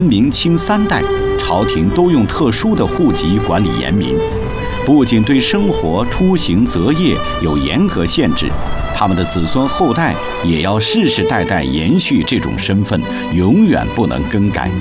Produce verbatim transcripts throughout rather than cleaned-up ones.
明清三代，朝廷都用特殊的户籍管理盐民，不仅对生活、出行、择业有严格限制，他们的子孙后代也要世世代代延续这种身份，永远不能更改。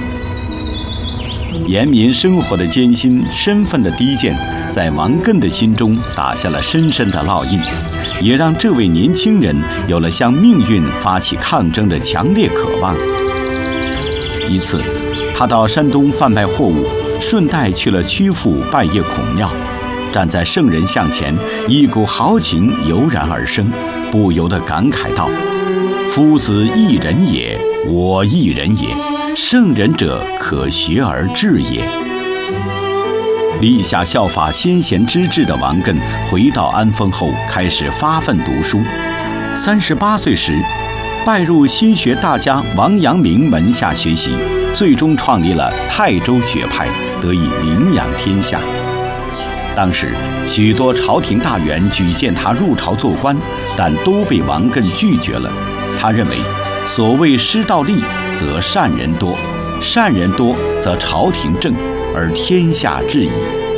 盐民生活的艰辛、身份的低贱，在王艮的心中打下了深深的烙印，也让这位年轻人有了向命运发起抗争的强烈渴望。一次，他到山东贩卖货物，顺带去了曲阜拜谒孔庙。站在圣人像前，一股豪情油然而生，不由得感慨道：“夫子一人也，我一人也。圣人者，可学而至也。”立下效法先贤之志的王艮，回到安丰后，开始发奋读书。三十八岁时，拜入心学大家王阳明门下学习，最终创立了泰州学派，得以名扬天下。当时许多朝廷大员举荐他入朝做官，但都被王艮拒绝了。他认为，所谓师道立，则善人多，善人多则朝廷正，而天下治矣。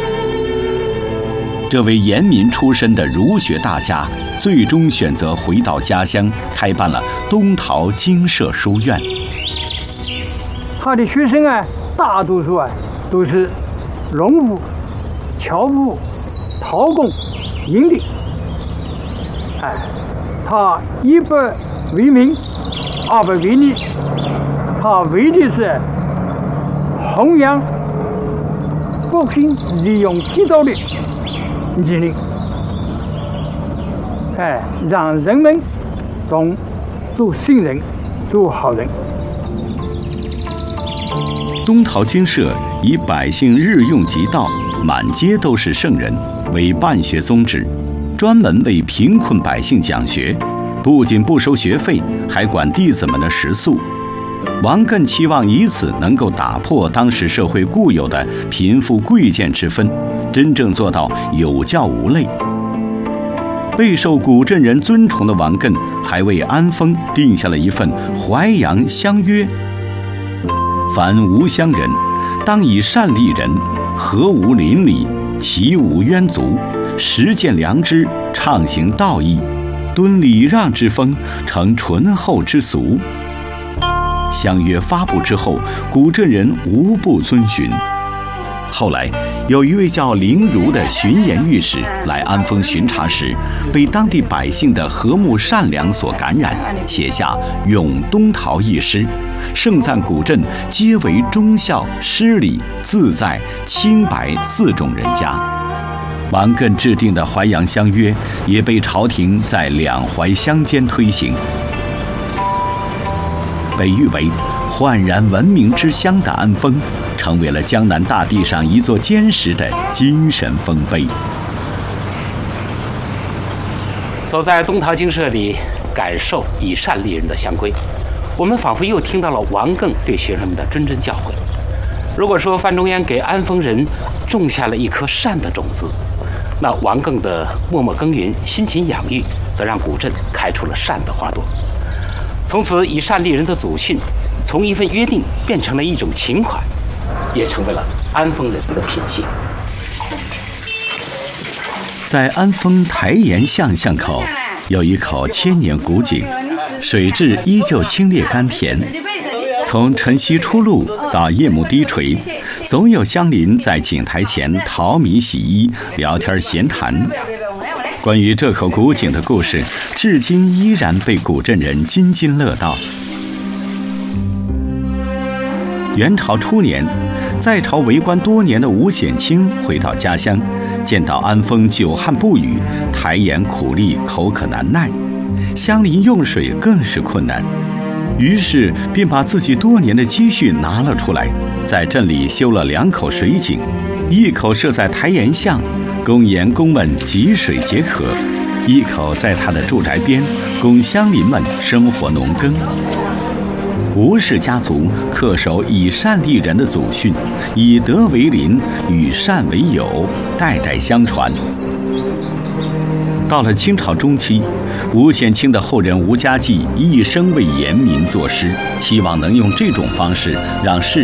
这位盐民出身的儒学大家，最终选择回到家乡，开办了东陶精舍书院。 他的学生啊，大多数啊都是农夫、樵夫、陶工、营吏。哎，他一不为民，二不为利，他为的是弘扬国兴，利用地道的理念，哎，让人们懂做圣人，做好人。 东陶精舍以百姓日用即道，满街都是圣人为办学宗旨，专门为贫困百姓讲学，不仅不收学费，还管弟子们的食宿。王艮期望以此能够打破当时社会固有的贫富贵贱之分，真正做到有教无类。备受古镇人尊崇的王艮，还为安丰定下了一份淮阳乡约：凡无乡人，当以善立人，和无邻里，其无冤族，实践良知，畅行道义，敦礼让之风，成淳厚之俗。乡约发布之后，古镇人无不遵循。后来，有一位叫林儒的巡盐御史来安丰巡查时，被当地百姓的和睦善良所感染，写下《咏东陶》一诗，盛赞古镇皆为忠孝、诗礼、自在、清白四种人家。王艮制定的淮阳乡约也被朝廷在两淮乡间推行。被誉为焕然文明之乡的安丰，成为了江南大地上一座坚实的精神丰碑。 走在东陶精舍里，感受以善立人的乡规，我们仿佛又听到了王艮对学生们的谆谆教诲。如果说范仲淹给安丰人种下了一颗善的种子，那王艮的默默耕耘、辛勤养育，则让古镇开出了善的花朵。从此，以善立人的祖训，从一份约定变成了一种情怀，也成为了安丰人的品性。 在安丰台沿巷巷口，有一口千年古井，水质依旧清冽甘甜。从晨曦出露到夜幕低垂，总有乡邻在井台前淘米洗衣、聊天闲谈。关于这口古井的故事，至今依然被古镇人津津乐道。元朝初年，在朝为官多年的吴显卿回到家乡，见到安丰久旱不雨，台沿苦力，口渴难耐，乡邻用水更是困难，于是便把自己多年的积蓄拿了出来，在镇里修了两口水井，一口设在台沿巷，供盐工们汲水解渴；一口在他的住宅边，供乡邻们生活农耕。吴氏家族恪守以善立人的祖训，以德为邻，与善为友，代代相传。到了清朝中期， 吴显卿的后人吴家济一生为严民作诗，期望能用这种方式让世